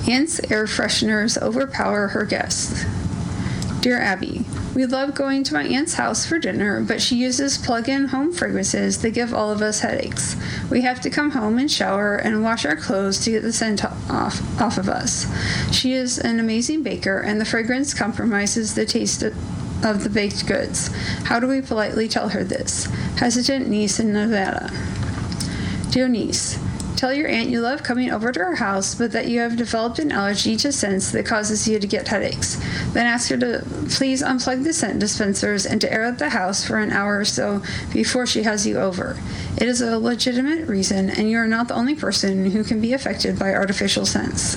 Aunt's air fresheners overpower her guests. Dear Abby, we love going to my aunt's house for dinner, but she uses plug-in home fragrances that give all of us headaches. We have to come home and shower and wash our clothes to get the scent off of us. She is an amazing baker, and the fragrance compromises the taste of the baked goods. How do we politely tell her this? Hesitant niece in Nevada. Dear niece, tell your aunt you love coming over to her house, but that you have developed an allergy to scents that causes you to get headaches. Then ask her to please unplug the scent dispensers and to air out the house for an hour or so before she has you over. It is a legitimate reason, and you are not the only person who can be affected by artificial scents.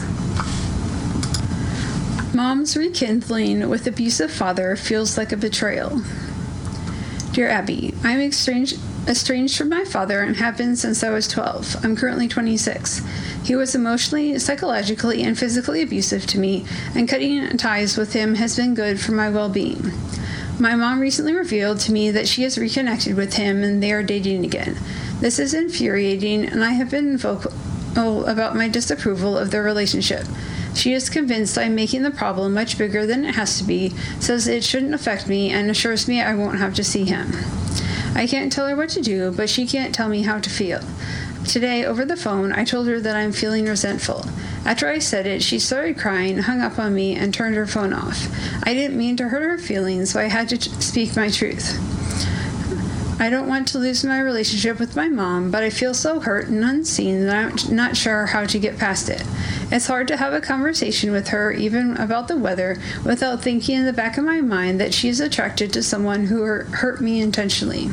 Mom's rekindling with abusive father feels like a betrayal. Dear Abby, I'm estranged from my father and have been since I was 12. I'm currently 26. He was emotionally, psychologically, and physically abusive to me, and cutting ties with him has been good for my well-being. My mom recently revealed to me that she has reconnected with him and they are dating again. This is infuriating, and I have been vocal about my disapproval of their relationship. She is convinced I'm making the problem much bigger than it has to be, says it shouldn't affect me, and assures me I won't have to see him. I can't tell her what to do, but she can't tell me how to feel. Today, over the phone, I told her that I'm feeling resentful. After I said it, she started crying, hung up on me, and turned her phone off. I didn't mean to hurt her feelings, so I had to speak my truth. I don't want to lose my relationship with my mom, but I feel so hurt and unseen that I'm not sure how to get past it. It's hard to have a conversation with her, even about the weather, without thinking in the back of my mind that she's attracted to someone who hurt me intentionally.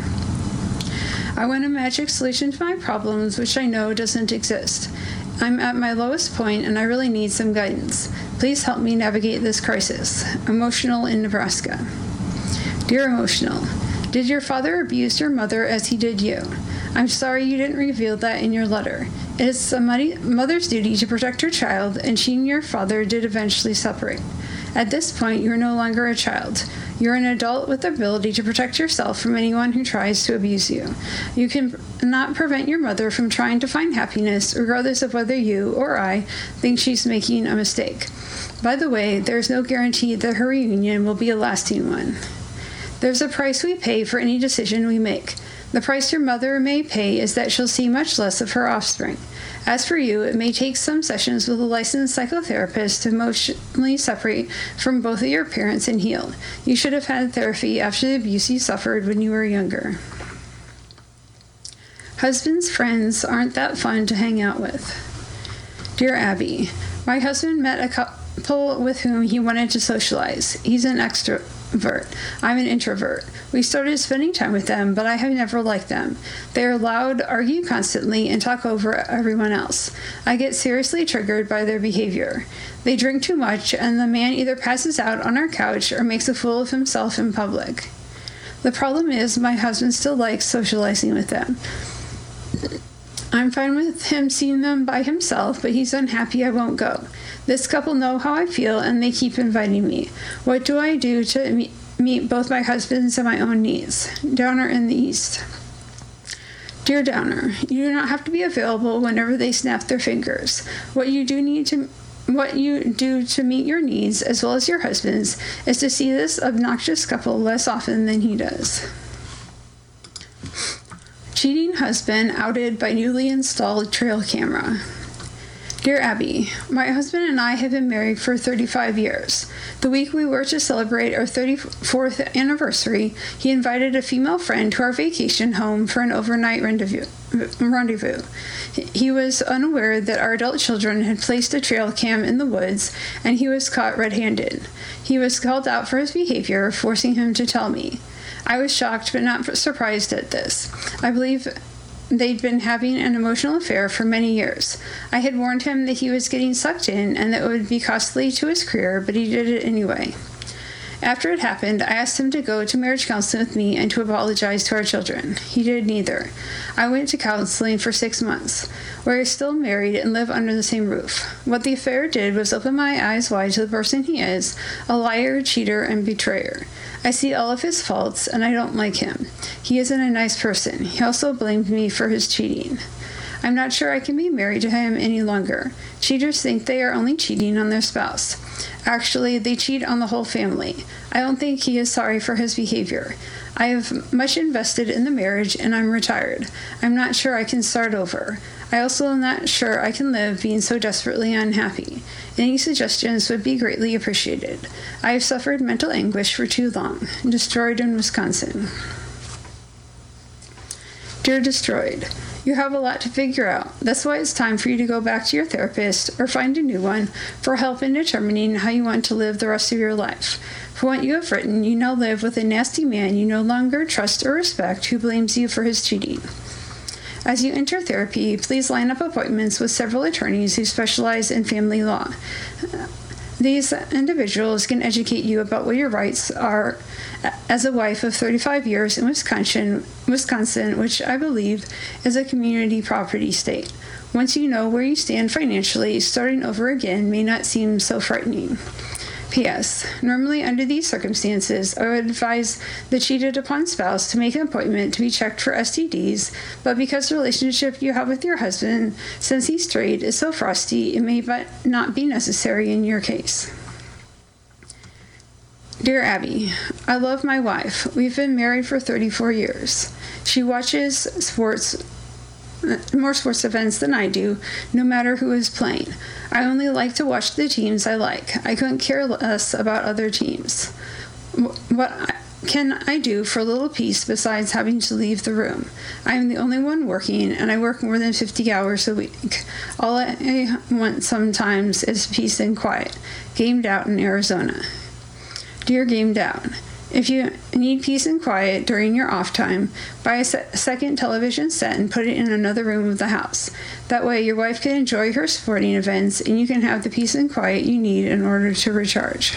I want a magic solution to my problems, which I know doesn't exist. I'm at my lowest point, and I really need some guidance. Please help me navigate this crisis. Emotional in Nebraska. Dear Emotional, did your father abuse your mother as he did you? I'm sorry you didn't reveal that in your letter. It is a mother's duty to protect her child, and she and your father did eventually separate. At this point, you're no longer a child. You're an adult with the ability to protect yourself from anyone who tries to abuse you. You cannot prevent your mother from trying to find happiness, regardless of whether you or I think she's making a mistake. By the way, there's no guarantee that her reunion will be a lasting one. There's a price we pay for any decision we make. The price your mother may pay is that she'll see much less of her offspring. As for you, it may take some sessions with a licensed psychotherapist to emotionally separate from both of your parents and heal. You should have had therapy after the abuse you suffered when you were younger. Husband's friends aren't that fun to hang out with. Dear Abby, my husband met a couple with whom he wanted to socialize. He's an extrovert. I'm an introvert. We started spending time with them, but I have never liked them. They are loud, argue constantly, and talk over everyone else. I get seriously triggered by their behavior. They drink too much, and the man either passes out on our couch or makes a fool of himself in public. The problem is my husband still likes socializing with them. I'm fine with him seeing them by himself, but he's unhappy I won't go. This couple know how I feel, and they keep inviting me. What do I do to meet both my husband's and my own needs? Downer in the East. Dear Downer, you do not have to be available whenever they snap their fingers. What you do to meet your needs, as well as your husband's, is to see this obnoxious couple less often than he does. Cheating husband outed by newly installed trail camera. Dear Abby, my husband and I have been married for 35 years. The week we were to celebrate our 34th anniversary, he invited a female friend to our vacation home for an overnight rendezvous. He was unaware that our adult children had placed a trail cam in the woods, and he was caught red-handed. He was called out for his behavior, forcing him to tell me. I was shocked but not surprised at this. I believe they'd been having an emotional affair for many years. I had warned him that he was getting sucked in and that it would be costly to his career, but he did it anyway. After it happened, I asked him to go to marriage counseling with me and to apologize to our children. He did neither. I went to counseling for 6 months. We're still married and live under the same roof. What the affair did was open my eyes wide to the person he is, a liar, cheater, and betrayer. I see all of his faults, and I don't like him. He isn't a nice person. He also blamed me for his cheating. I'm not sure I can be married to him any longer. Cheaters think they are only cheating on their spouse. Actually, they cheat on the whole family. I don't think he is sorry for his behavior. I have much invested in the marriage and I'm retired. I'm not sure I can start over. I also am not sure I can live being so desperately unhappy. Any suggestions would be greatly appreciated. I have suffered mental anguish for too long. Destroyed in Wisconsin. Dear Destroyed, you have a lot to figure out. That's why it's time for you to go back to your therapist or find a new one for help in determining how you want to live the rest of your life. For what you have written, you now live with a nasty man you no longer trust or respect who blames you for his cheating. As you enter therapy, please line up appointments with several attorneys who specialize in family law. These individuals can educate you about what your rights are as a wife of 35 years in Wisconsin, which I believe is a community property state. Once you know where you stand financially, starting over again may not seem so frightening. P.S. Normally, under these circumstances, I would advise the cheated upon spouse to make an appointment to be checked for STDs, but because the relationship you have with your husband, since he's straight, is so frosty, it may not be necessary in your case. Dear Abby, I love my wife. We've been married for 34 years. She watches more sports events than I do, no matter who is playing. I only like to watch the teams I like. I couldn't care less about other teams. What can I do for a little peace besides having to leave the room? I am the only one working, and I work more than 50 hours a week. All I want sometimes is peace and quiet. Gamed Out in Arizona. Dear Gamed Out, if you need peace and quiet during your off time, buy a second television set and put it in another room of the house. That way your wife can enjoy her sporting events and you can have the peace and quiet you need in order to recharge.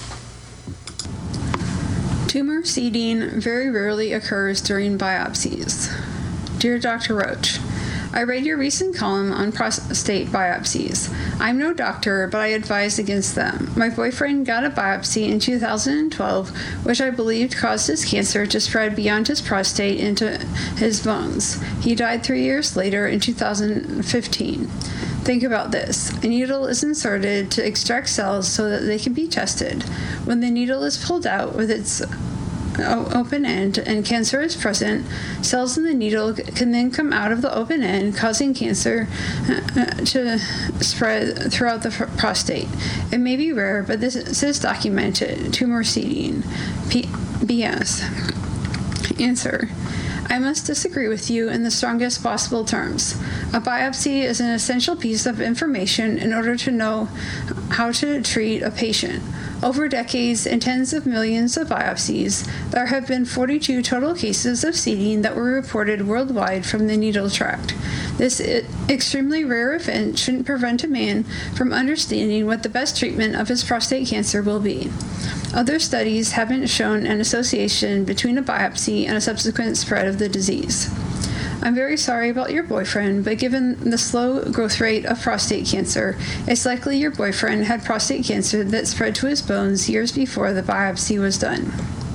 Tumor seeding very rarely occurs during biopsies. Dear Dr. Roach, I read your recent column on prostate biopsies. I'm no doctor, but I advise against them. My boyfriend got a biopsy in 2012, which I believed caused his cancer to spread beyond his prostate into his bones. He died 3 years later in 2015. Think about this. A needle is inserted to extract cells so that they can be tested. When the needle is pulled out with its open end and cancer is present, cells in the needle can then come out of the open end, causing cancer to spread throughout the prostate. It may be rare, but this is documented. Tumor seeding. BS. Answer. I must disagree with you in the strongest possible terms. A biopsy is an essential piece of information in order to know how to treat a patient. Over decades and tens of millions of biopsies, there have been 42 total cases of seeding that were reported worldwide from the needle tract. This extremely rare event shouldn't prevent a man from understanding what the best treatment of his prostate cancer will be. Other studies haven't shown an association between a biopsy and a subsequent spread of the disease. I'm very sorry about your boyfriend, but given the slow growth rate of prostate cancer, it's likely your boyfriend had prostate cancer that spread to his bones years before the biopsy was done.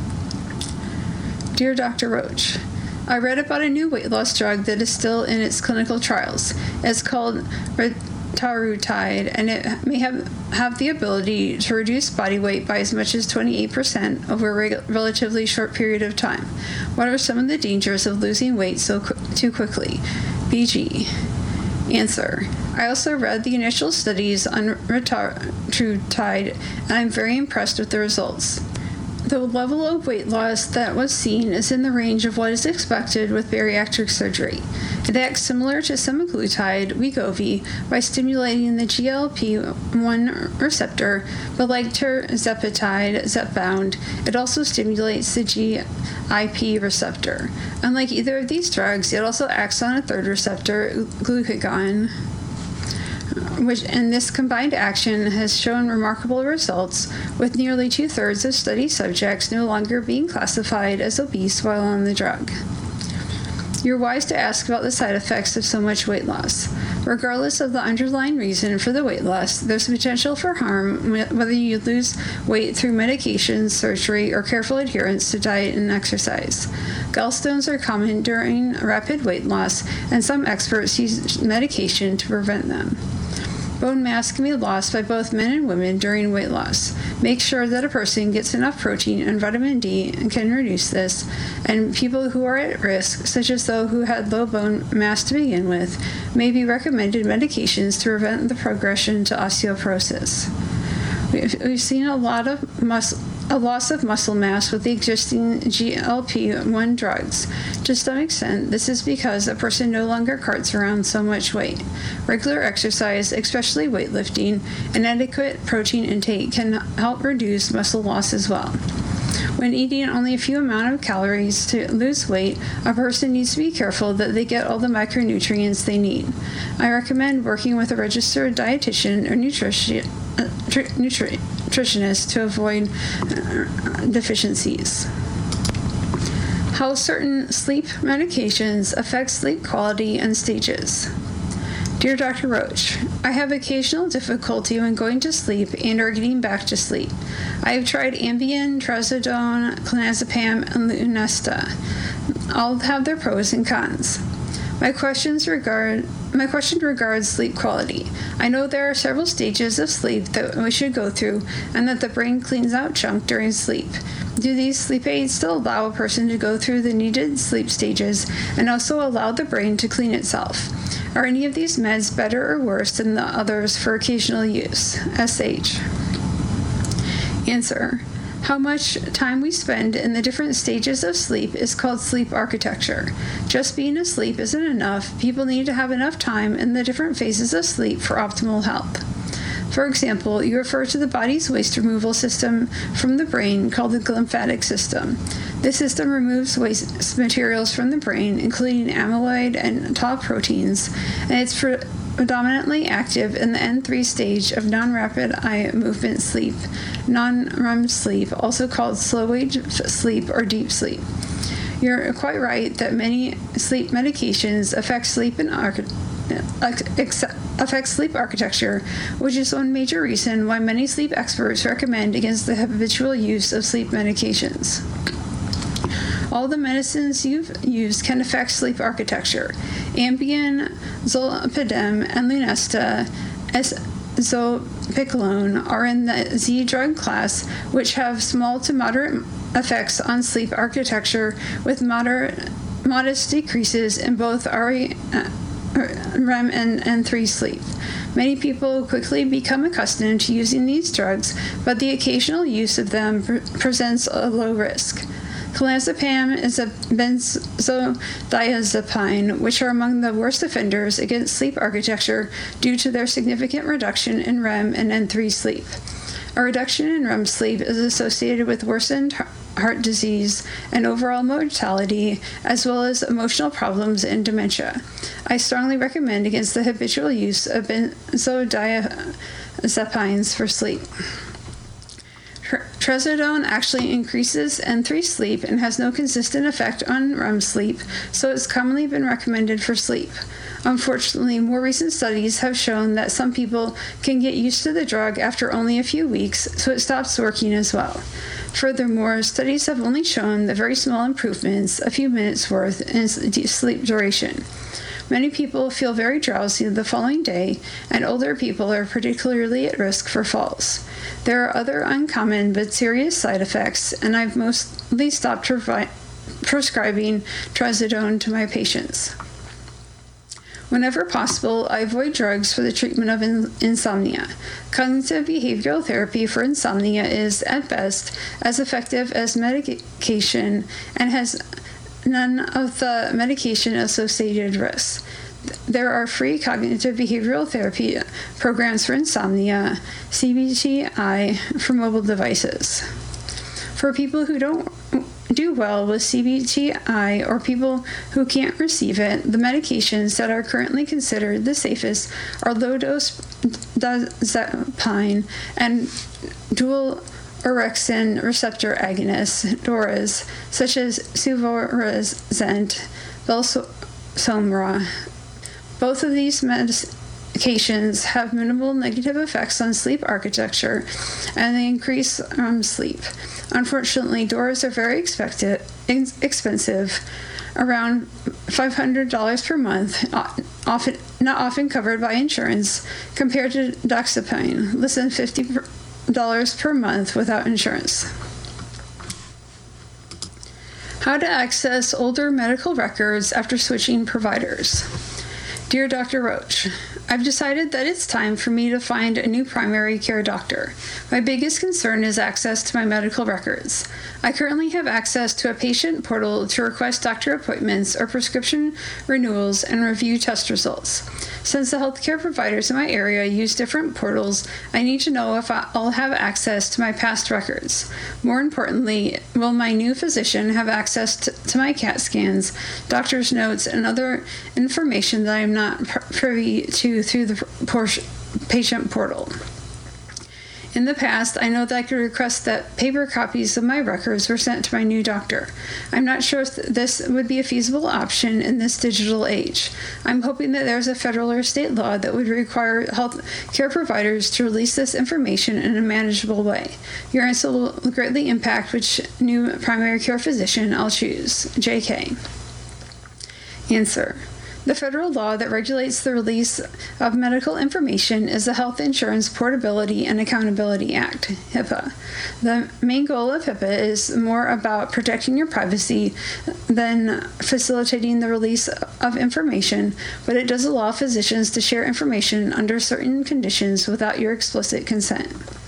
Dear Dr. Roach, I read about a new weight loss drug that is still in its clinical trials. It's called retatrutide, and it may have the ability to reduce body weight by as much as 28% over a relatively short period of time. What are some of the dangers of losing weight too quickly? BG. Answer. I also read the initial studies on retatrutide, and I'm very impressed with the results. The level of weight loss that was seen is in the range of what is expected with bariatric surgery. It acts similar to semaglutide, Wegovy, by stimulating the GLP-1 receptor, but like tirzepatide, Zepbound, it also stimulates the GIP receptor. Unlike either of these drugs, it also acts on a third receptor, glucagon, and this combined action has shown remarkable results, with nearly 2/3 of study subjects no longer being classified as obese while on the drug. You're wise to ask about the side effects of so much weight loss. Regardless of the underlying reason for the weight loss, there's potential for harm whether you lose weight through medications, surgery, or careful adherence to diet and exercise. Gallstones are common during rapid weight loss, and some experts use medication to prevent them. Bone mass can be lost by both men and women during weight loss. Make sure that a person gets enough protein and vitamin D and can reduce this, and people who are at risk, such as those who had low bone mass to begin with, may be recommended medications to prevent the progression to osteoporosis. We've seen a loss of muscle mass with the existing GLP-1 drugs. To some extent, this is because a person no longer carts around so much weight. Regular exercise, especially weightlifting, and adequate protein intake can help reduce muscle loss as well. When eating only a few amount of calories to lose weight, a person needs to be careful that they get all the micronutrients they need. I recommend working with a registered dietitian or nutritionist to avoid deficiencies. How certain sleep medications affect sleep quality and stages. Dear Dr. Roach, I have occasional difficulty when going to sleep and or getting back to sleep. I have tried Ambien, Trazodone, clonazepam, and Lunesta. All have their pros and cons. My question regards sleep quality. I know there are several stages of sleep that we should go through, and that the brain cleans out junk during sleep. Do these sleep aids still allow a person to go through the needed sleep stages and also allow the brain to clean itself? Are any of these meds better or worse than the others for occasional use? SH. Answer. How much time we spend in the different stages of sleep is called sleep architecture. Just being asleep isn't enough. People need to have enough time in the different phases of sleep for optimal health. For example, you refer to the body's waste removal system from the brain called the glymphatic system. This system removes waste materials from the brain, including amyloid and tau proteins, and it's predominantly active in the N3 stage of non-rapid eye movement sleep, non-REM sleep, also called slow-wave sleep or deep sleep. You're quite right that many sleep medications affect sleep architecture, which is one major reason why many sleep experts recommend against the habitual use of sleep medications. All the medicines you've used can affect sleep architecture. Ambien, zolpidem, and Lunesta, zopiclone, are in the Z drug class, which have small to moderate effects on sleep architecture with modest decreases in both REM and N3 sleep. Many people quickly become accustomed to using these drugs, but the occasional use of them presents a low risk. Clonazepam is a benzodiazepine, which are among the worst offenders against sleep architecture due to their significant reduction in REM and N3 sleep. A reduction in REM sleep is associated with worsened heart disease and overall mortality, as well as emotional problems and dementia. I strongly recommend against the habitual use of benzodiazepines for sleep. Trazodone actually increases N3 sleep and has no consistent effect on REM sleep, so it's commonly been recommended for sleep. Unfortunately, more recent studies have shown that some people can get used to the drug after only a few weeks, so it stops working as well. Furthermore, studies have only shown the very small improvements, a few minutes worth, in sleep duration. Many people feel very drowsy the following day, and older people are particularly at risk for falls. There are other uncommon but serious side effects, and I've mostly stopped prescribing trazodone to my patients. Whenever possible, I avoid drugs for the treatment of insomnia. Cognitive behavioral therapy for insomnia is, at best, as effective as medication and has none of the medication-associated risks. There are free cognitive behavioral therapy programs for insomnia, CBTI, for mobile devices. For people who don't do well with CBTI or people who can't receive it, the medications that are currently considered the safest are low-dose diazepam and dual orexin receptor agonists, DORAs, such as suvorexant, Somra. Both of these medications have minimal negative effects on sleep architecture, and they increase sleep. Unfortunately, DORAs are very expensive, around $500 per month, not often covered by insurance, compared to doxepine, less than $50 per month without insurance. How to access older medical records after switching providers. Dear Dr. Roach, I've decided that it's time for me to find a new primary care doctor. My biggest concern is access to my medical records. I currently have access to a patient portal to request doctor appointments or prescription renewals and review test results. Since the healthcare providers in my area use different portals, I need to know if I'll have access to my past records. More importantly, will my new physician have access to my CAT scans, doctor's notes, and other information that I'm not privy to through the patient portal? In the past, I know that I could request that paper copies of my records were sent to my new doctor. I'm not sure if this would be a feasible option in this digital age. I'm hoping that there's a federal or state law that would require health care providers to release this information in a manageable way. Your answer will greatly impact which new primary care physician I'll choose. JK. Answer. The federal law that regulates the release of medical information is the Health Insurance Portability and Accountability Act, HIPAA. The main goal of HIPAA is more about protecting your privacy than facilitating the release of information, but it does allow physicians to share information under certain conditions without your explicit consent.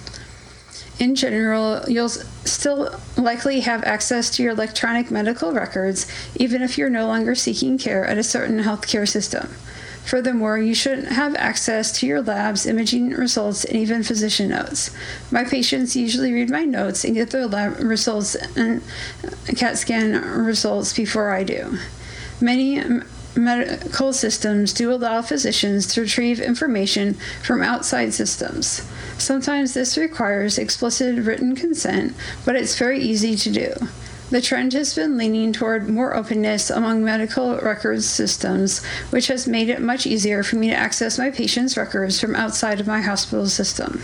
In general, you'll still likely have access to your electronic medical records, even if you're no longer seeking care at a certain healthcare system. Furthermore, you should have access to your labs, imaging results, and even physician notes. My patients usually read my notes and get their lab results and CAT scan results before I do. Many medical systems do allow physicians to retrieve information from outside systems. Sometimes this requires explicit written consent, but it's very easy to do. The trend has been leaning toward more openness among medical records systems, which has made it much easier for me to access my patients' records from outside of my hospital system.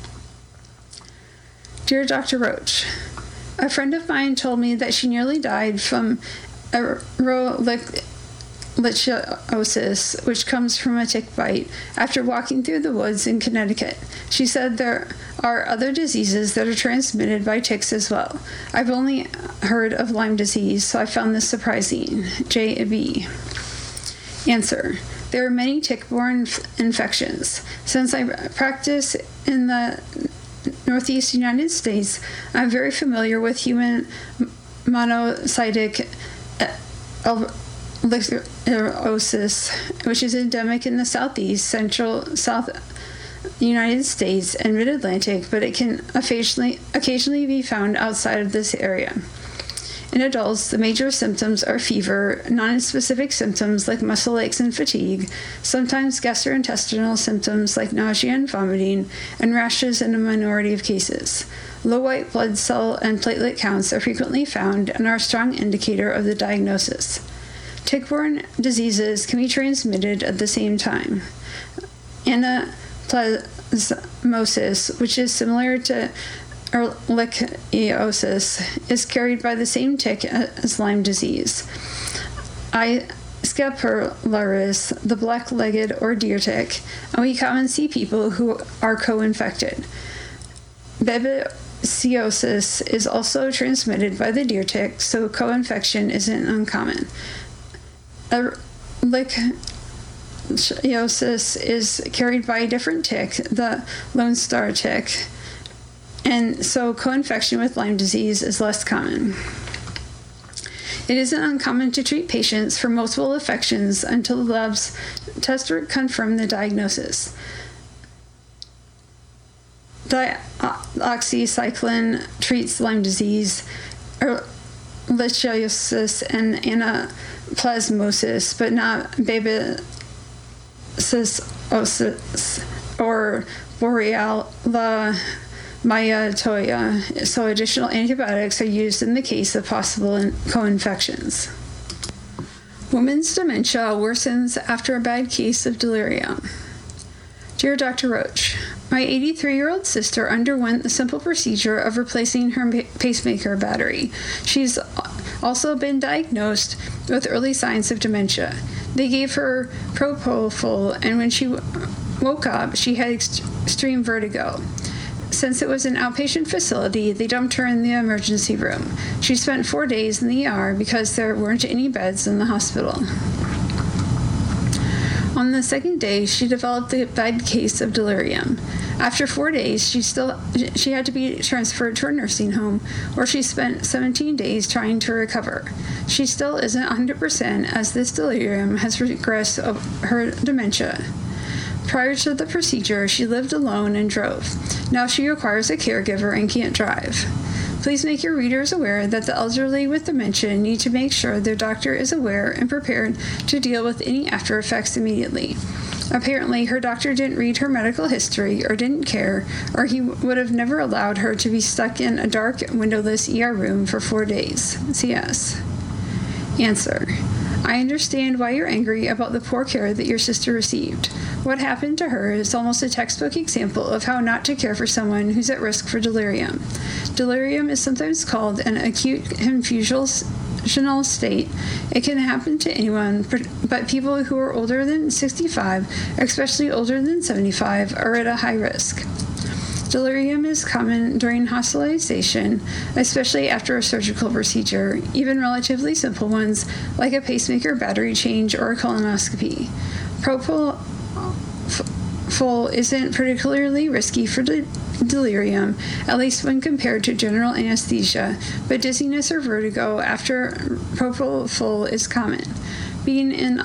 Dear Dr. Roach, a friend of mine told me that she nearly died from ehrlichiosis, which comes from a tick bite, after walking through the woods in Connecticut. She said there are other diseases that are transmitted by ticks as well. I've only heard of Lyme disease, so I found this surprising. JB. Answer. There are many tick-borne infections. Since I practice in the Northeast United States, I'm very familiar with human monocytic ehrlichiosis, which is endemic in the southeast, central, south United States, and mid-Atlantic, but it can occasionally be found outside of this area. In adults, the major symptoms are fever, non-specific symptoms like muscle aches and fatigue, sometimes gastrointestinal symptoms like nausea and vomiting, and rashes in a minority of cases. Low white blood cell and platelet counts are frequently found and are a strong indicator of the diagnosis. Tick-borne diseases can be transmitted at the same time. Anaplasmosis, which is similar to ehrlichiosis, is carried by the same tick as Lyme disease. Scaparolaris, the black-legged or deer tick, and we commonly see people who are co-infected. Babesiosis is also transmitted by the deer tick, so co-infection isn't uncommon. Ehrlichiosis is carried by a different tick, the Lone Star tick, and so co-infection with Lyme disease is less common. It isn't uncommon to treat patients for multiple infections until the lab's tests confirm the diagnosis. Doxycycline treats Lyme disease, ehrlichiosis, and anaplasmosis, but not babesiosis or Borrelia myitoya, so additional antibiotics are used in the case of possible co-infections. Woman's dementia worsens after a bad case of delirium. Dear Dr. Roach, my 83-year-old sister underwent the simple procedure of replacing her pacemaker battery. She's also been diagnosed with early signs of dementia. They gave her propofol, and when she woke up, she had extreme vertigo. Since it was an outpatient facility, they dumped her in the emergency room. She spent 4 days in the ER because there weren't any beds in the hospital. On the second day, she developed a bad case of delirium. After 4 days, she had to be transferred to a nursing home, where she spent 17 days trying to recover. She still isn't 100% as this delirium has regressed her dementia. Prior to the procedure, she lived alone and drove. Now she requires a caregiver and can't drive. Please make your readers aware that the elderly with dementia need to make sure their doctor is aware and prepared to deal with any after effects immediately. Apparently, her doctor didn't read her medical history or didn't care, or he would have never allowed her to be stuck in a dark, windowless ER room for 4 days. CS. Answer. I understand why you're angry about the poor care that your sister received. What happened to her is almost a textbook example of how not to care for someone who's at risk for delirium. Delirium is sometimes called an acute confusional state. It can happen to anyone, but people who are older than 65, especially older than 75, are at a high risk. Delirium is common during hospitalization, especially after a surgical procedure, even relatively simple ones like a pacemaker battery change or a colonoscopy. Propofol isn't particularly risky for delirium, at least when compared to general anesthesia, but dizziness or vertigo after propofol is common. Being in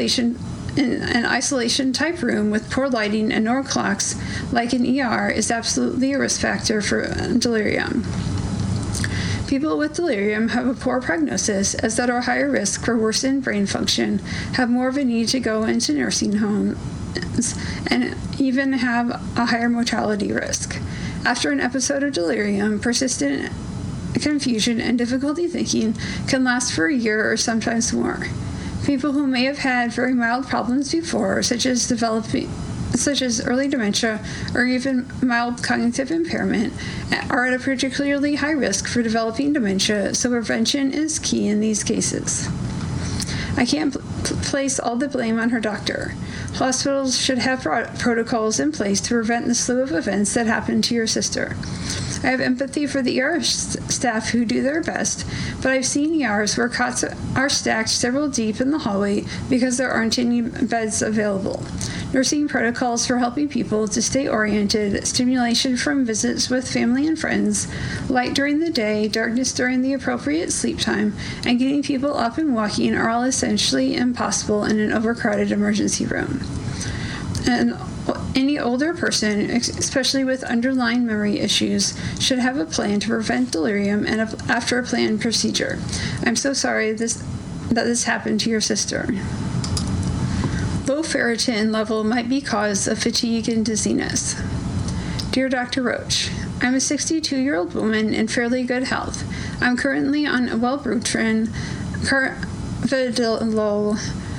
an isolation type room with poor lighting and no clocks, like an ER, is absolutely a risk factor for delirium. People with delirium have a poor prognosis, as that are higher risk for worsened brain function, have more of a need to go into nursing homes, and even have a higher mortality risk. After an episode of delirium, persistent confusion and difficulty thinking can last for a year or sometimes more. People who may have had very mild problems before, such as early dementia or even mild cognitive impairment, are at a particularly high risk for developing dementia, so prevention is key in these cases. I can't place all the blame on her doctor. Hospitals should have protocols in place to prevent the slew of events that happened to your sister. I have empathy for the ER staff who do their best, but I've seen ERs where cots are stacked several deep in the hallway because there aren't any beds available. Nursing protocols for helping people to stay oriented, stimulation from visits with family and friends, light during the day, darkness during the appropriate sleep time, and getting people up and walking are all essentially impossible in an overcrowded emergency room. And any older person, especially with underlying memory issues, should have a plan to prevent delirium and after a planned procedure. I'm so sorry that this happened to your sister. Low ferritin level might be cause of fatigue and dizziness. Dear Dr. Roach, I'm a 62-year-old woman in fairly good health. I'm currently on Wellbutrin, Carvedilol,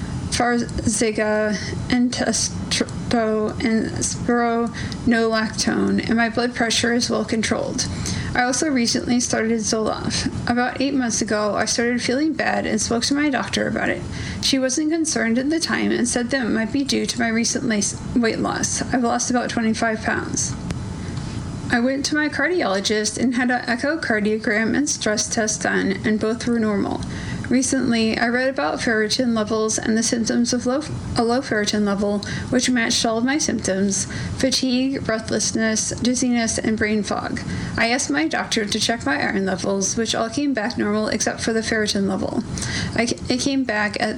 Farxiga, Entresto, and spironolactone, and my blood pressure is well controlled. I also recently started Zoloft. About 8 months ago, I started feeling bad and spoke to my doctor about it. She wasn't concerned at the time and said that it might be due to my recent weight loss. I've lost about 25 pounds. I went to my cardiologist and had an echocardiogram and stress test done, and both were normal. Recently, I read about ferritin levels and the symptoms of a low ferritin level, which matched all of my symptoms: fatigue, breathlessness, dizziness, and brain fog. I asked my doctor to check my iron levels, which all came back normal except for the ferritin level. It came back at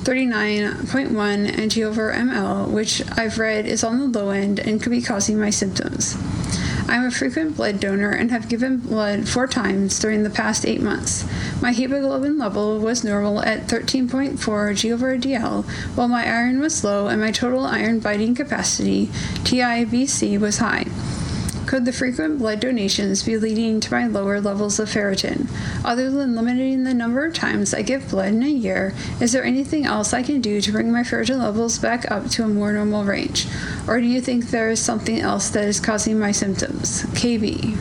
39.1 ng/ml, which I've read is on the low end and could be causing my symptoms. I'm a frequent blood donor and have given blood 4 times during the past 8 months. My hemoglobin level was normal at 13.4 g/dl, while my iron was low and my total iron binding capacity, TIBC, was high. Could the frequent blood donations be leading to my lower levels of ferritin? Other than limiting the number of times I give blood in a year, is there anything else I can do to bring my ferritin levels back up to a more normal range? Or do you think there is something else that is causing my symptoms? KB.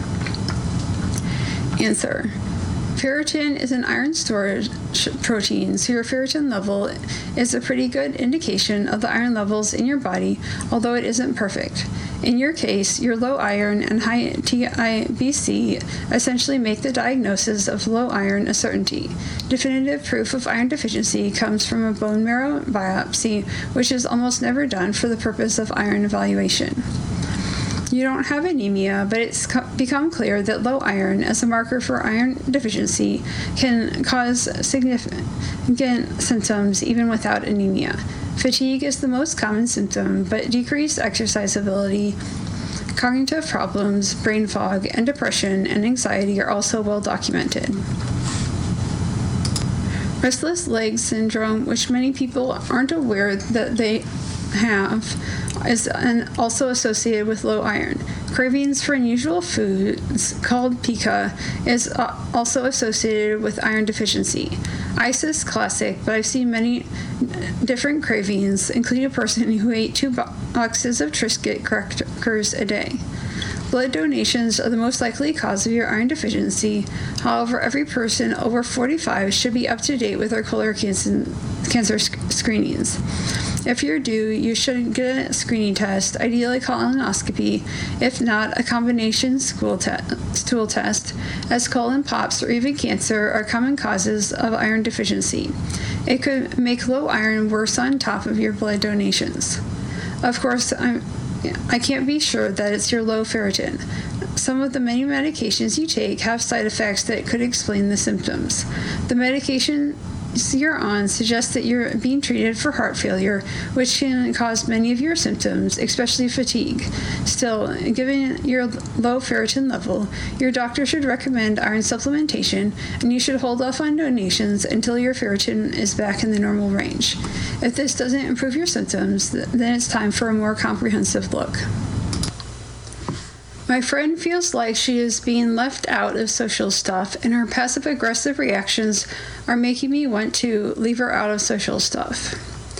Answer. Ferritin is an iron storage protein, so your ferritin level is a pretty good indication of the iron levels in your body, although it isn't perfect. In your case, your low iron and high TIBC essentially make the diagnosis of low iron a certainty. Definitive proof of iron deficiency comes from a bone marrow biopsy, which is almost never done for the purpose of iron evaluation. You don't have anemia, but it's become clear that low iron as a marker for iron deficiency can cause significant symptoms even without anemia. Fatigue is the most common symptom, but decreased exercise ability, cognitive problems, brain fog, and depression and anxiety are also well documented. Restless leg syndrome, which many people aren't aware that they have, is also associated with low iron. Cravings for unusual foods, called pica, is also associated with iron deficiency. ISIS classic, but I've seen many different cravings, including a person who ate 2 boxes of Triscuit crackers a day. Blood donations are the most likely cause of your iron deficiency. However, every person over 45 should be up to date with their colorectal cancer screenings. If you're due, you should get a screening test, ideally colonoscopy, if not a combination stool test, as colon pops or even cancer are common causes of iron deficiency. It could make low iron worse on top of your blood donations. Of course, I can't be sure that it's your low ferritin. Some of the many medications you take have side effects that could explain the symptoms. The medications you're on suggest that you're being treated for heart failure, which can cause many of your symptoms, especially fatigue. Still, given your low ferritin level, your doctor should recommend iron supplementation, and you should hold off on donations until your ferritin is back in the normal range. If this doesn't improve your symptoms, then it's time for a more comprehensive look. My friend feels like she is being left out of social stuff, and her passive-aggressive reactions are making me want to leave her out of social stuff.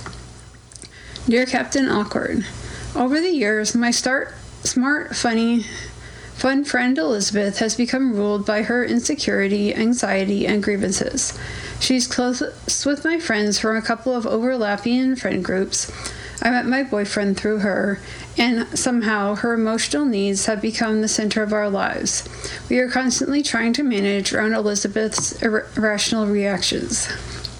Dear Captain Awkward, over the years, my smart, fun friend Elizabeth has become ruled by her insecurity, anxiety, and grievances. She's close with my friends from a couple of overlapping friend groups. I met my boyfriend through her, and somehow her emotional needs have become the center of our lives. We are constantly trying to manage around Elizabeth's irrational reactions.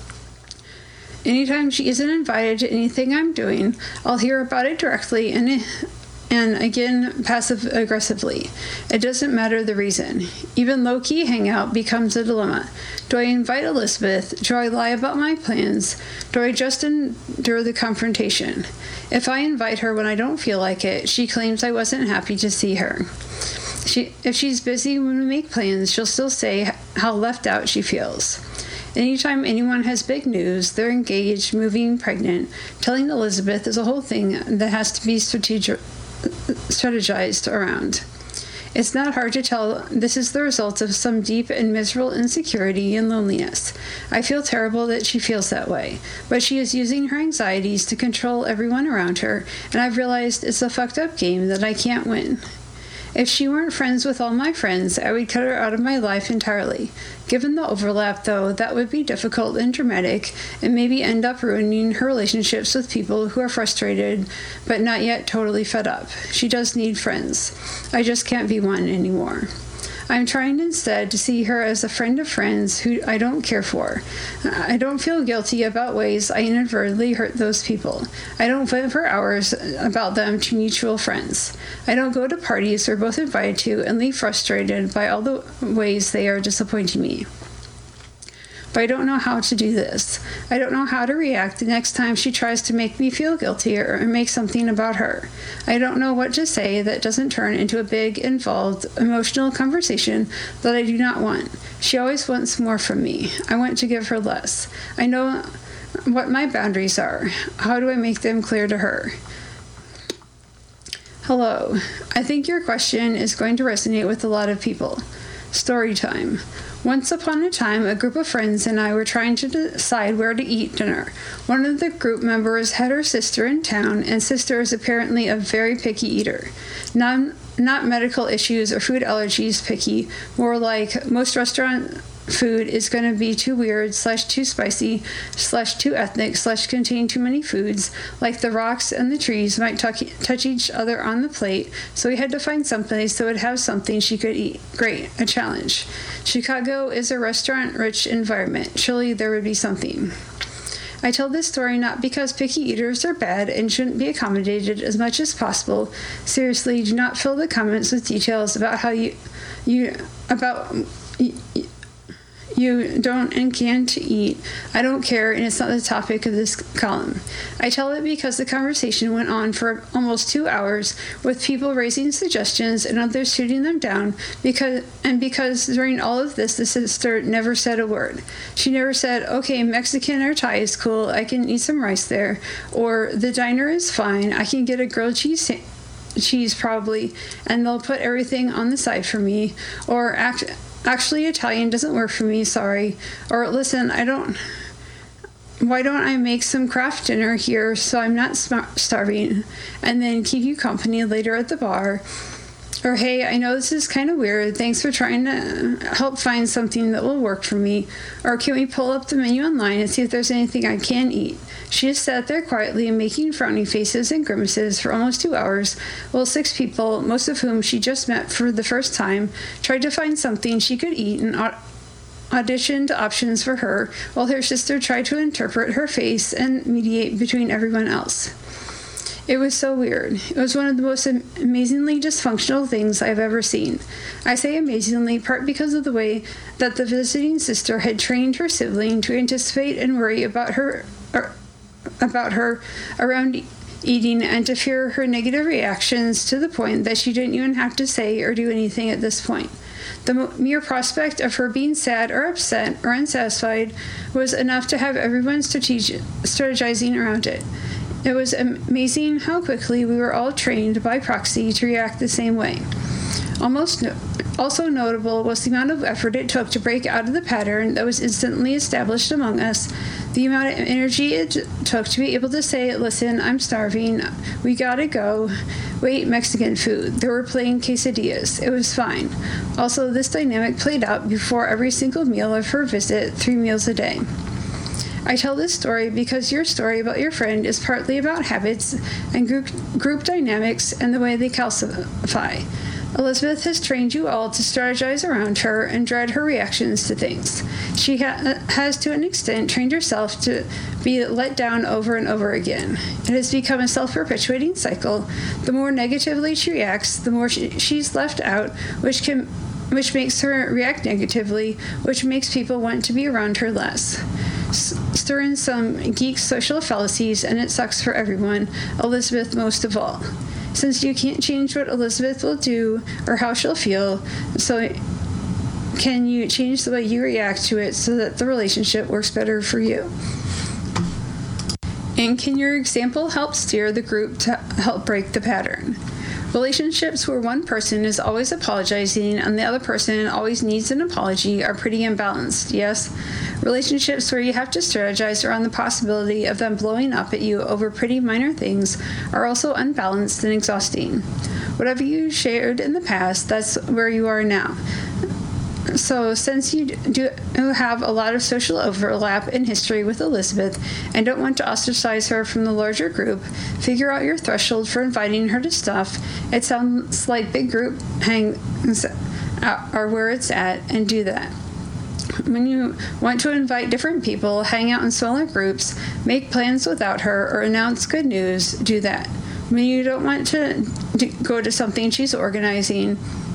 Anytime she isn't invited to anything I'm doing, I'll hear about it directly and again passive-aggressively. It doesn't matter the reason. Even low-key hangout becomes a dilemma. Do I invite Elizabeth? Do I lie about my plans? Do I just endure the confrontation? If I invite her when I don't feel like it, she claims I wasn't happy to see her. If she's busy when we make plans, she'll still say how left out she feels. Anytime anyone has big news, they're engaged, moving, pregnant, telling Elizabeth is a whole thing that has to be strategized around. It's not hard to tell this is the result of some deep and miserable insecurity and loneliness. I feel terrible that she feels that way, but she is using her anxieties to control everyone around her, and I've realized it's a fucked up game that I can't win. If she weren't friends with all my friends, I would cut her out of my life entirely. Given the overlap, though, that would be difficult and dramatic, and maybe end up ruining her relationships with people who are frustrated, but not yet totally fed up. She does need friends. I just can't be one anymore. I'm trying instead to see her as a friend of friends who I don't care for. I don't feel guilty about ways I inadvertently hurt those people. I don't vent for hours about them to mutual friends. I don't go to parties we're both invited to and leave frustrated by all the ways they are disappointing me. But I don't know how to do this. I don't know how to react the next time she tries to make me feel guilty or make something about her. I don't know what to say that doesn't turn into a big, involved, emotional conversation that I do not want. She always wants more from me. I want to give her less. I know what my boundaries are. How do I make them clear to her? Hello. I think your question is going to resonate with a lot of people. Story time. Once upon a time, a group of friends and I were trying to decide where to eat dinner. One of the group members had her sister in town, and sister is apparently a very picky eater. Not medical issues or food allergies picky, more like most restaurant food is going to be too weird / too spicy / too ethnic / contain too many foods, like the rocks and the trees might touch each other on the plate, so we had to find someplace that would have something she could eat. Great, a challenge. Chicago is a restaurant-rich environment. Surely there would be something. I tell this story not because picky eaters are bad and shouldn't be accommodated as much as possible. Seriously, do not fill the comments with details about how you don't and can't eat. I don't care, and it's not the topic of this column. I tell it because the conversation went on for almost 2 hours, with people raising suggestions and others shooting them down, because during all of this, the sister never said a word. She never said, okay, Mexican or Thai is cool, I can eat some rice there, or the diner is fine, I can get a grilled cheese probably, and they'll put everything on the side for me, or actually Italian doesn't work for me, sorry. Or listen, why don't I make some craft dinner here so I'm not starving, and then keep you company later at the bar. Or hey, I know this is kind of weird, thanks for trying to help find something that will work for me. Or can we pull up the menu online and see if there's anything I can eat? She just sat there quietly making frowny faces and grimaces for almost 2 hours, while 6 people, most of whom she just met for the first time, tried to find something she could eat and auditioned options for her, while her sister tried to interpret her face and mediate between everyone else. It was so weird. It was one of the most amazingly dysfunctional things I've ever seen. I say amazingly, part because of the way that the visiting sister had trained her sibling to anticipate and worry about her around eating, and to fear her negative reactions to the point that she didn't even have to say or do anything at this point. The mere prospect of her being sad or upset or unsatisfied was enough to have everyone strategizing around it. It was amazing how quickly we were all trained by proxy to react the same way. Also notable was the amount of effort it took to break out of the pattern that was instantly established among us, the amount of energy it took to be able to say, listen, I'm starving, we gotta go, wait, Mexican food, they were playing quesadillas, it was fine. Also, this dynamic played out before every single meal of her visit, 3 meals a day. I tell this story because your story about your friend is partly about habits and group dynamics and the way they calcify. Elizabeth has trained you all to strategize around her and dread her reactions to things. She has, to an extent, trained herself to be let down over and over again. It has become a self-perpetuating cycle. The more negatively she reacts, the more she's left out, which makes her react negatively, which makes people want to be around her less. Stir in some geek social fallacies, and it sucks for everyone, Elizabeth most of all. Since you can't change what Elizabeth will do or how she'll feel, so can you change the way you react to it so that the relationship works better for you? And can your example help steer the group to help break the pattern? Relationships where one person is always apologizing and the other person always needs an apology are pretty imbalanced, yes? Relationships where you have to strategize around the possibility of them blowing up at you over pretty minor things are also unbalanced and exhausting. Whatever you shared in the past, that's where you are now. So, since you do have a lot of social overlap in history with Elizabeth and don't want to ostracize her from the larger group, figure out your threshold for inviting her to stuff. It sounds like big group hangs are where it's at, and do that. When you want to invite different people, hang out in smaller groups, make plans without her, or announce good news, do that. When you don't want to go to something she's organizing,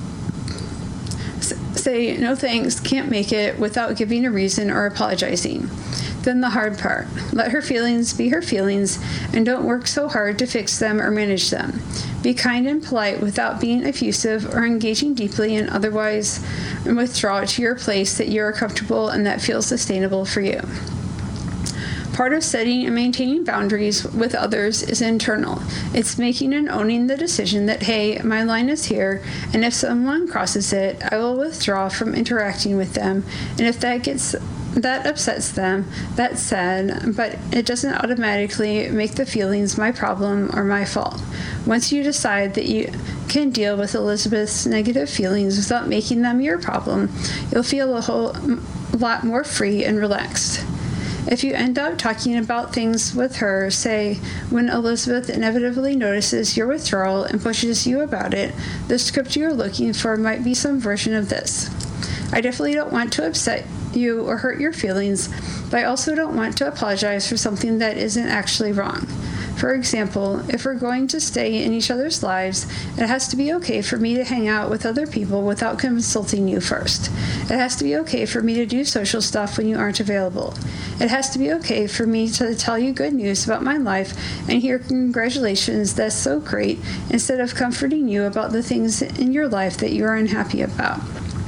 say, no thanks, can't make it, without giving a reason or apologizing. Then the hard part. Let her feelings be her feelings, and don't work so hard to fix them or manage them. Be kind and polite without being effusive or engaging deeply, and otherwise withdraw to your place that you are comfortable and that feels sustainable for you. Part of setting and maintaining boundaries with others is internal. It's making and owning the decision that, hey, my line is here, and if someone crosses it, I will withdraw from interacting with them, and if that upsets them, that's sad, but it doesn't automatically make the feelings my problem or my fault. Once you decide that you can deal with Elizabeth's negative feelings without making them your problem, you'll feel a whole lot more free and relaxed. If you end up talking about things with her, say, when Elizabeth inevitably notices your withdrawal and pushes you about it, the script you're looking for might be some version of this. I definitely don't want to upset you or hurt your feelings, but I also don't want to apologize for something that isn't actually wrong. For example, if we're going to stay in each other's lives, it has to be okay for me to hang out with other people without consulting you first. It has to be okay for me to do social stuff when you aren't available. It has to be okay for me to tell you good news about my life and hear congratulations, that's so great, instead of comforting you about the things in your life that you are unhappy about.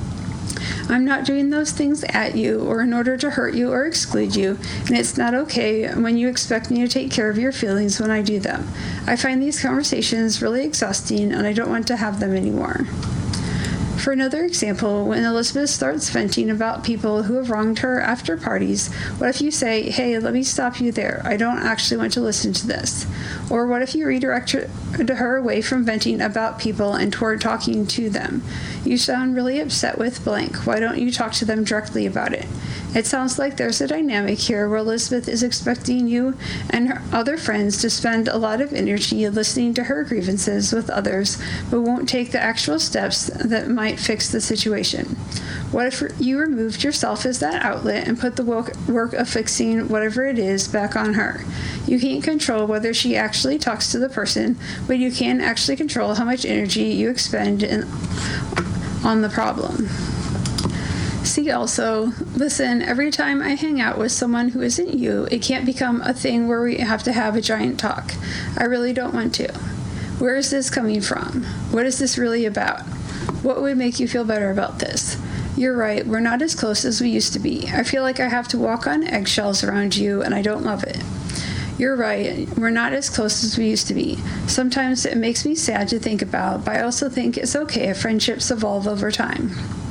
I'm not doing those things at you or in order to hurt you or exclude you, and it's not okay when you expect me to take care of your feelings when I do them. I find these conversations really exhausting, and I don't want to have them anymore. For another example, when Elizabeth starts venting about people who have wronged her after parties, what if you say, hey, let me stop you there. I don't actually want to listen to this. Or what if you redirect her away from venting about people and toward talking to them? You sound really upset with blank. Why don't you talk to them directly about it? It sounds like there's a dynamic here where Elizabeth is expecting you and her other friends to spend a lot of energy listening to her grievances with others, but won't take the actual steps that might fix the situation. What if you removed yourself as that outlet and put the work of fixing whatever it is back on her? You can't control whether she actually talks to the person, but you can actually control how much energy you expend on the problem. See also, listen, every time I hang out with someone who isn't you, it can't become a thing where we have to have a giant talk. I really don't want to. Where is this coming from? What is this really about? What would make you feel better about this? You're right, we're not as close as we used to be. I feel like I have to walk on eggshells around you, and I don't love it. You're right, we're not as close as we used to be. Sometimes it makes me sad to think about, but I also think it's okay if friendships evolve over time.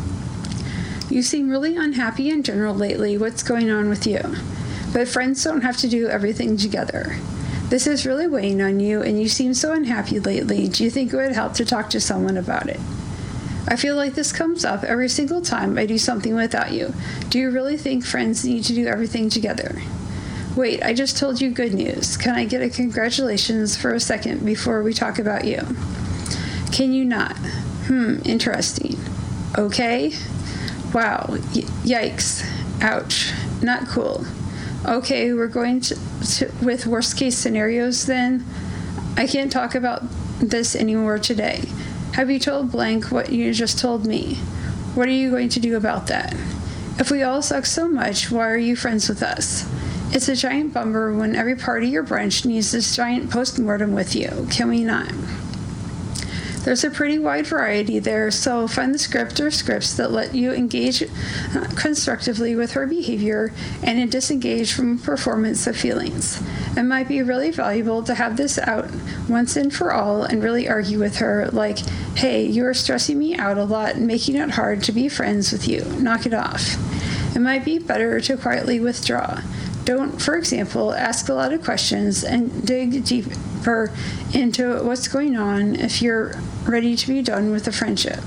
You seem really unhappy in general lately. What's going on with you? But friends don't have to do everything together. This is really weighing on you, and you seem so unhappy lately. Do you think it would help to talk to someone about it? I feel like this comes up every single time I do something without you. Do you really think friends need to do everything together? Wait, I just told you good news. Can I get a congratulations for a second before we talk about you? Can you not? Interesting. Okay. Wow, yikes, ouch, not cool. Okay, we're going to with worst case scenarios then. I can't talk about this anymore today. Have you told blank what you just told me? What are you going to do about that? If we all suck so much, why are you friends with us? It's a giant bummer when every party or brunch needs this giant post-mortem with you. Can we not? There's a pretty wide variety there, so find the script or scripts that let you engage constructively with her behavior and disengage from performance of feelings. It might be really valuable to have this out once and for all and really argue with her, like, hey, you are stressing me out a lot and making it hard to be friends with you. Knock it off. It might be better to quietly withdraw. Don't, for example, ask a lot of questions and dig deeper into what's going on if you're ready to be done with the friendship.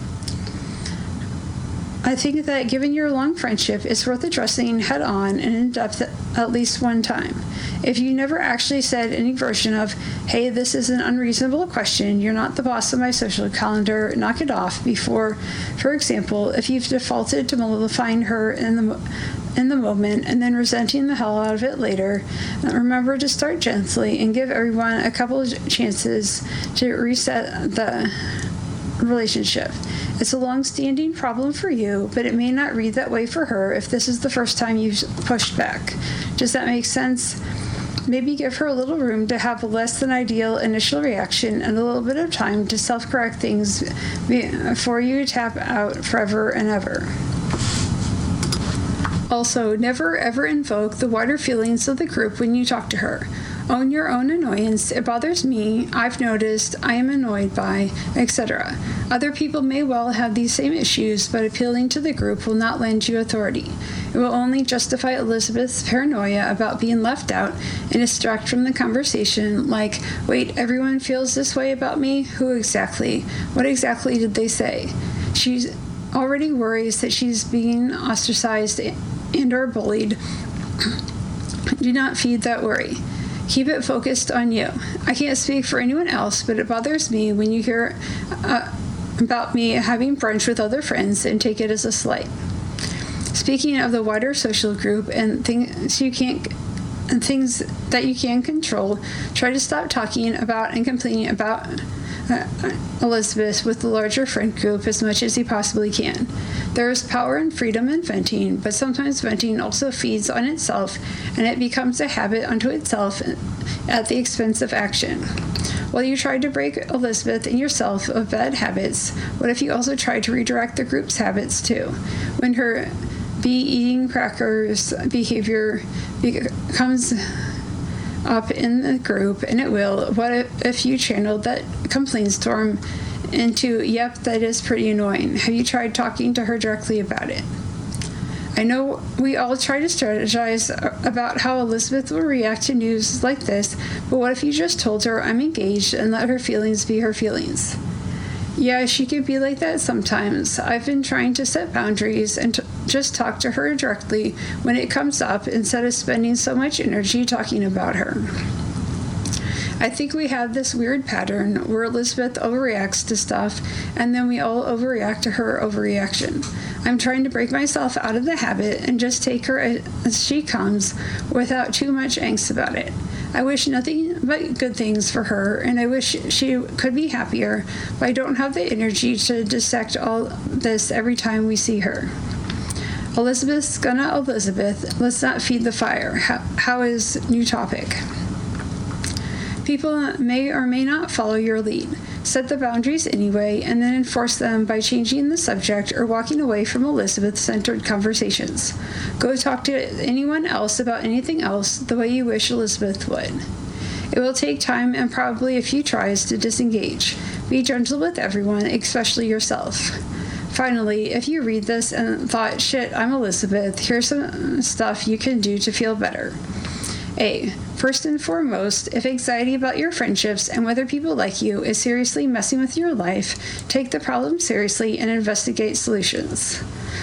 I think that given your long friendship, it's worth addressing head on and in depth at least one time. If you never actually said any version of, hey, this is an unreasonable question, you're not the boss of my social calendar, knock it off before, for example, if you've defaulted to mollifying her in the moment and then resenting the hell out of it later, remember to start gently and give everyone a couple of chances to reset the relationship. It's a long-standing problem for you, but it may not read that way for her if this is the first time you've pushed back. Does that make sense? Maybe give her a little room to have a less than ideal initial reaction and a little bit of time to self-correct things before you tap out forever and ever. Also, never ever invoke the wider feelings of the group when you talk to her. Own your own annoyance. It bothers me. I've noticed. I am annoyed by, etc. Other people may well have these same issues, but appealing to the group will not lend you authority. It will only justify Elizabeth's paranoia about being left out and distract from the conversation, like, wait, everyone feels this way about me? Who exactly? What exactly did they say? She already worries that she's being ostracized and or bullied. Do not feed that worry. Keep it focused on you. I can't speak for anyone else, but it bothers me when you hear about me having brunch with other friends and take it as a slight. Speaking of the wider social group and things that you can control, try to stop talking about and complaining about Elizabeth with the larger friend group as much as you possibly can. There is power and freedom in venting, but sometimes venting also feeds on itself and it becomes a habit unto itself at the expense of action. While you try to break Elizabeth and yourself of bad habits, what if you also try to redirect the group's habits too? When her eating crackers behavior comes up in the group, and it will, what if you channeled that complaint storm into, yep, that is pretty annoying. Have you tried talking to her directly about it? I know we all try to strategize about how Elizabeth will react to news like this, but what if you just told her I'm engaged and let her feelings be her feelings? Yeah, she could be like that sometimes. I've been trying to set boundaries and just talk to her directly when it comes up instead of spending so much energy talking about her. I think we have this weird pattern where Elizabeth overreacts to stuff and then we all overreact to her overreaction. I'm trying to break myself out of the habit and just take her as she comes without too much angst about it. I wish nothing but good things for her, and I wish she could be happier, but I don't have the energy to dissect all this every time we see her. Elizabeth's gonna Elizabeth. Let's not feed the fire. How is new topic? People may or may not follow your lead. Set the boundaries anyway, and then enforce them by changing the subject or walking away from Elizabeth-centered conversations. Go talk to anyone else about anything else the way you wish Elizabeth would. It will take time and probably a few tries to disengage. Be gentle with everyone, especially yourself. Finally, if you read this and thought, shit, I'm Elizabeth, here's some stuff you can do to feel better. A. First and foremost, if anxiety about your friendships and whether people like you is seriously messing with your life, take the problem seriously and investigate solutions.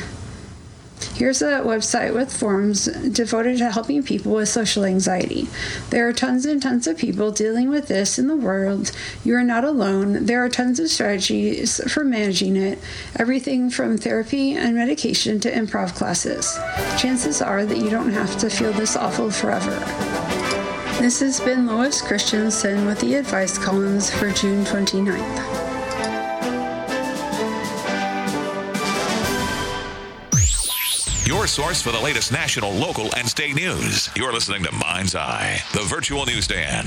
Here's a website with forums devoted to helping people with social anxiety. There are tons and tons of people dealing with this in the world. You are not alone. There are tons of strategies for managing it, everything from therapy and medication to improv classes. Chances are that you don't have to feel this awful forever. This has been Lois Christensen with the advice columns for June 29th. Your source for the latest national, local, and state news. You're listening to Mind's Eye, the virtual newsstand.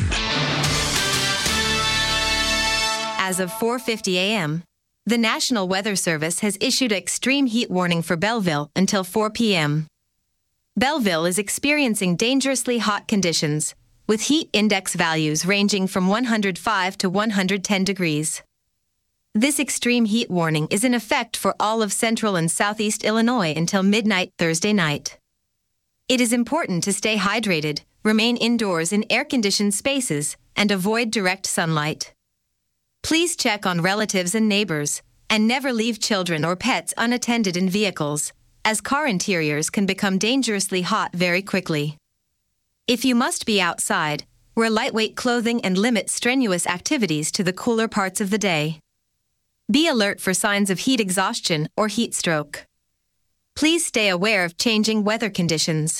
As of 4:50 a.m., the National Weather Service has issued an extreme heat warning for Belleville until 4 p.m. Belleville is experiencing dangerously hot conditions, with heat index values ranging from 105 to 110 degrees. This extreme heat warning is in effect for all of central and southeast Illinois until midnight Thursday night. It is important to stay hydrated, remain indoors in air-conditioned spaces, and avoid direct sunlight. Please check on relatives and neighbors, and never leave children or pets unattended in vehicles, as car interiors can become dangerously hot very quickly. If you must be outside, wear lightweight clothing and limit strenuous activities to the cooler parts of the day. Be alert for signs of heat exhaustion or heat stroke. Please stay aware of changing weather conditions.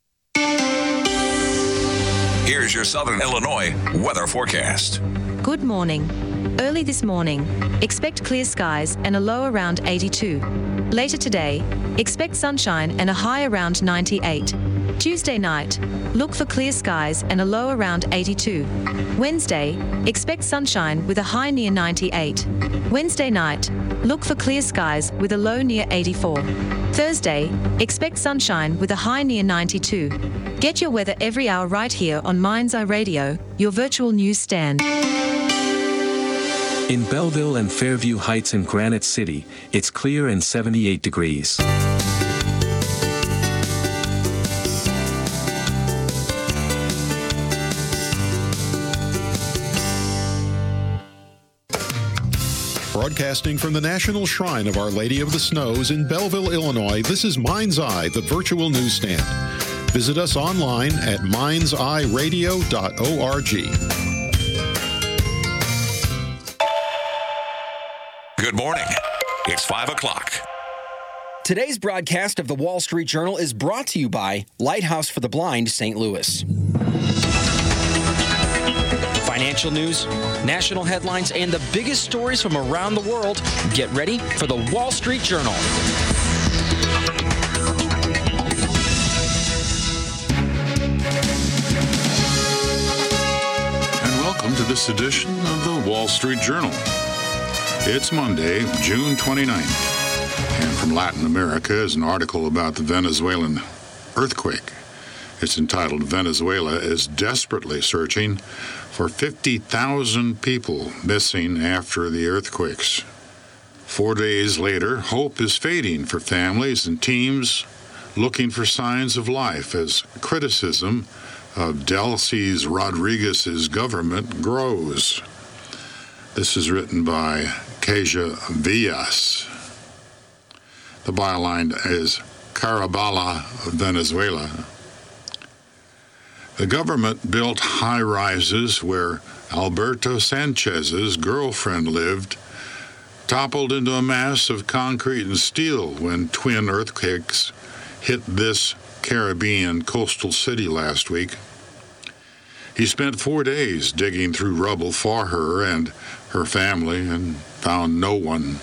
Here's your Southern Illinois weather forecast. Good morning. Early this morning, expect clear skies and a low around 82. Later today, expect sunshine and a high around 98. Tuesday night, look for clear skies and a low around 82. Wednesday, expect sunshine with a high near 98. Wednesday night, look for clear skies with a low near 84. Thursday, expect sunshine with a high near 92. Get your weather every hour right here on Mind's Eye Radio, your virtual news stand. In Belleville and Fairview Heights in Granite City, it's clear and 78 degrees. Broadcasting from the National Shrine of Our Lady of the Snows in Belleville, Illinois, this is Mind's Eye, the virtual newsstand. Visit us online at mindseyeradio.org. Good morning. It's 5 o'clock. Today's broadcast of the Wall Street Journal is brought to you by Lighthouse for the Blind, St. Louis. Financial news, national headlines, and the biggest stories from around the world. Get ready for the Wall Street Journal. And welcome to this edition of the Wall Street Journal. It's Monday, June 29th, and from Latin America is an article about the Venezuelan earthquake. It's entitled, Venezuela is Desperately Searching for 50,000 People Missing After the Earthquakes. 4 days later, hope is fading for families and teams looking for signs of life as criticism of Delcy Rodriguez's government grows. This is written by Keja Villas. The byline is Carabala, Venezuela. The government built high-rises where Alberto Sanchez's girlfriend lived, toppled into a mass of concrete and steel when twin earthquakes hit this Caribbean coastal city last week. He spent 4 days digging through rubble for her and her family and found no one.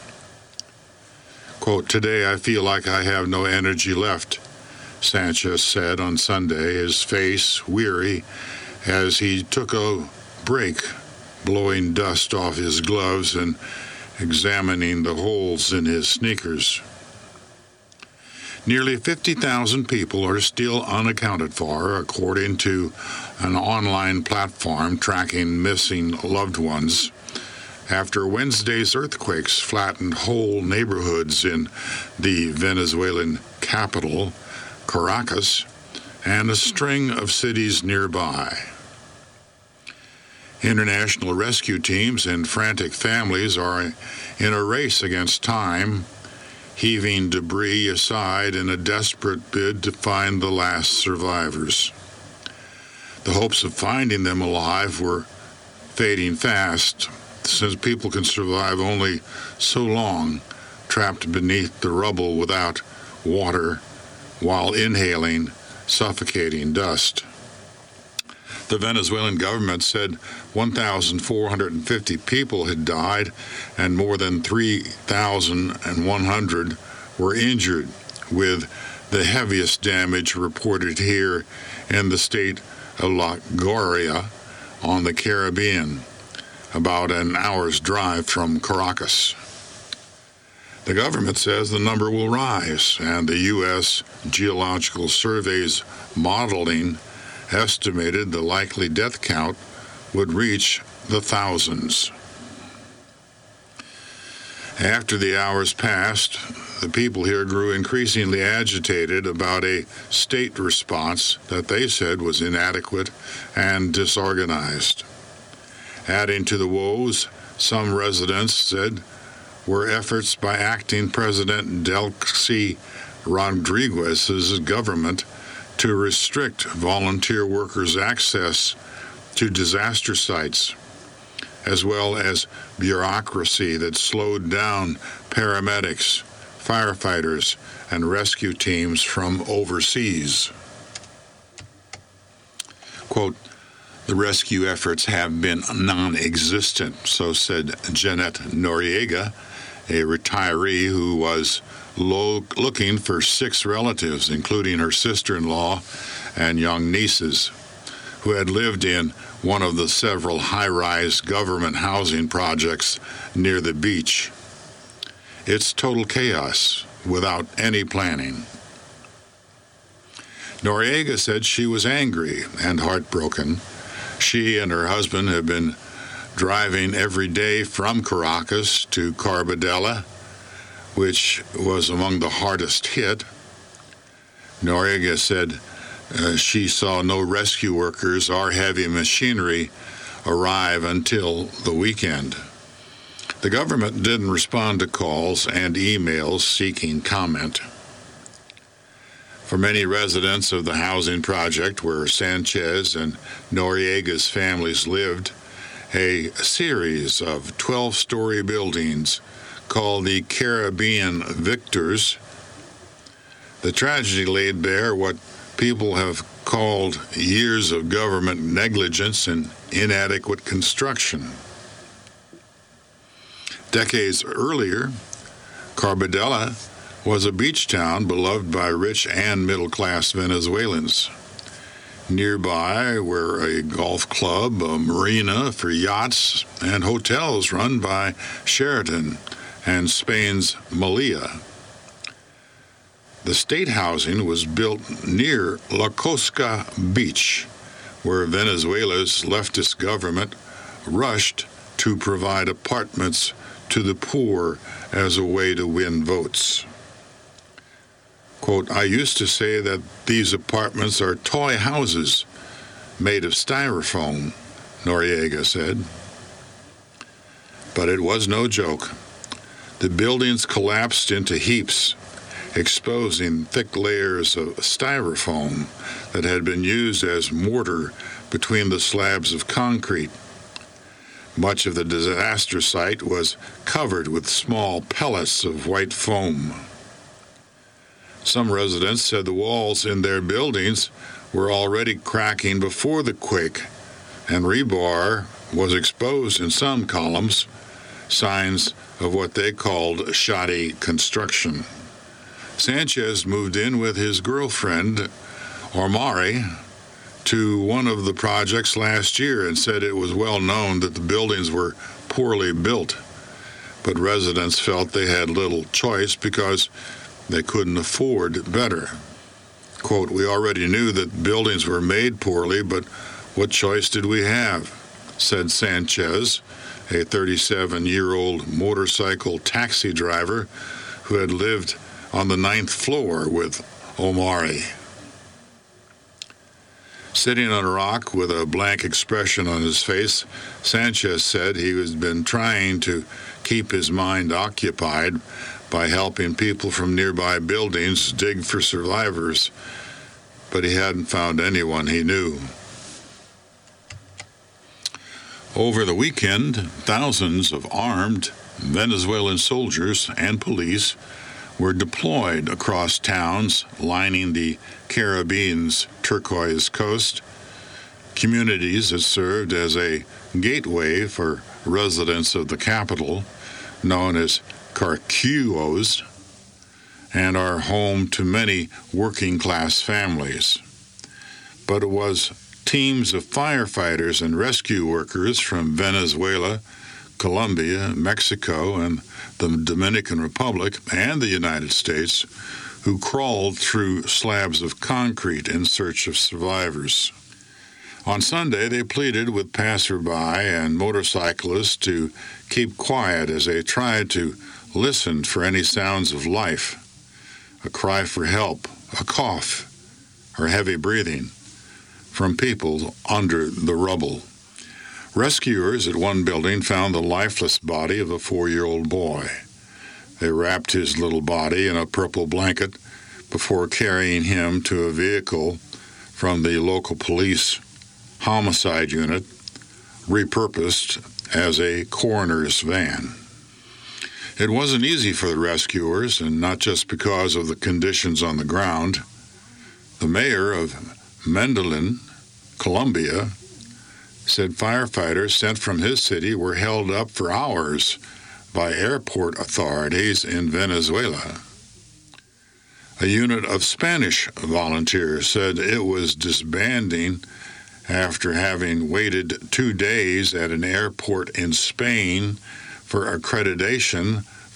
Quote, "Today I feel like I have no energy left," Sanchez said on Sunday, his face weary as he took a break, blowing dust off his gloves and examining the holes in his sneakers. Nearly 50,000 people are still unaccounted for, according to an online platform tracking missing loved ones, after Wednesday's earthquakes flattened whole neighborhoods in the Venezuelan capital, Caracas, and a string of cities nearby. International rescue teams and frantic families are in a race against time, heaving debris aside in a desperate bid to find the last survivors. The hopes of finding them alive were fading fast, since people can survive only so long trapped beneath the rubble without water while inhaling suffocating dust. The Venezuelan government said 1,450 people had died and more than 3,100 were injured, with the heaviest damage reported here in the state of La Guaira on the Caribbean, about an hour's drive from Caracas. The government says the number will rise, and the U.S. Geological Survey's modeling estimated the likely death count would reach the thousands. After the hours passed, the people here grew increasingly agitated about a state response that they said was inadequate and disorganized. Adding to the woes, some residents said, were efforts by acting President Delcy Rodriguez's government to restrict volunteer workers' access to disaster sites, as well as bureaucracy that slowed down paramedics, firefighters, and rescue teams from overseas. Quote, "The rescue efforts have been non-existent," so said Jeanette Noriega, a retiree who was looking for 6 relatives, including her sister-in-law and young nieces, who had lived in one of the several high-rise government housing projects near the beach. It's total chaos without any planning. Noriega said she was angry and heartbroken. She and her husband have been driving every day from Caracas to Carbondale, which was among the hardest hit. Noriega said she saw no rescue workers or heavy machinery arrive until the weekend. The government didn't respond to calls and emails seeking comment. For many residents of the housing project where Sanchez and Noriega's families lived, a series of 12-story buildings called the Caribbean Victors. The tragedy laid bare what people have called years of government negligence and inadequate construction. Decades earlier, Carbondale was a beach town beloved by rich and middle-class Venezuelans. Nearby were a golf club, a marina for yachts, and hotels run by Sheraton and Spain's Meliá. The state housing was built near La Cosca Beach, where Venezuela's leftist government rushed to provide apartments to the poor as a way to win votes. Quote, I used to say that these apartments are toy houses made of styrofoam, Noriega said. But it was no joke. The buildings collapsed into heaps, exposing thick layers of styrofoam that had been used as mortar between the slabs of concrete. Much of the disaster site was covered with small pellets of white foam. Some residents said the walls in their buildings were already cracking before the quake, and rebar was exposed in some columns, signs of what they called shoddy construction. Sanchez moved in with his girlfriend, Omari, to one of the projects last year and said it was well known that the buildings were poorly built, but residents felt they had little choice because they couldn't afford better. Quote, we already knew that buildings were made poorly, but what choice did we have? Said Sanchez, a 37-year-old motorcycle taxi driver who had lived on the 9th floor with Omari. Sitting on a rock with a blank expression on his face, Sanchez said he had been trying to keep his mind occupied by helping people from nearby buildings dig for survivors, but he hadn't found anyone he knew. Over the weekend, thousands of armed Venezuelan soldiers and police were deployed across towns lining the Caribbean's turquoise coast, communities that served as a gateway for residents of the capital, known as Carquillos, and are home to many working-class families. But it was teams of firefighters and rescue workers from Venezuela, Colombia, Mexico, and the Dominican Republic, and the United States, who crawled through slabs of concrete in search of survivors. On Sunday, they pleaded with passerby and motorcyclists to keep quiet as they tried to listen for any sounds of life, a cry for help, a cough, or heavy breathing from people under the rubble. Rescuers at one building found the lifeless body of a 4-year-old boy. They wrapped his little body in a purple blanket before carrying him to a vehicle from the local police homicide unit, repurposed as a coroner's van. It wasn't easy for the rescuers, and not just because of the conditions on the ground. The mayor of Medellin, Colombia, said firefighters sent from his city were held up for hours by airport authorities in Venezuela. A unit of Spanish volunteers said it was disbanding after having waited 2 days at an airport in Spain for accreditation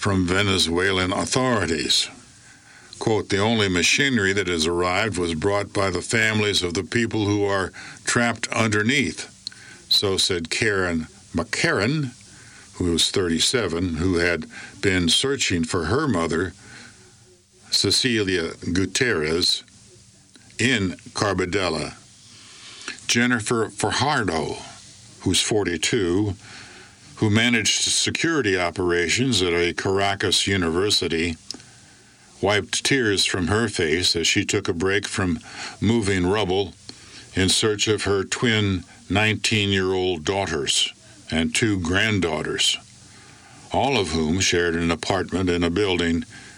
from Venezuelan authorities. Quote, the only machinery that has arrived was brought by the families of the people who are trapped underneath. So said Karen McCarran, who was 37, who had been searching for her mother, Cecilia Gutierrez, in Carbadella. Jennifer Fajardo, who's 42, who managed security operations at a Caracas university, wiped tears from her face as she took a break from moving rubble in search of her twin 19-year-old daughters and 2 granddaughters, all of whom shared an apartment in a building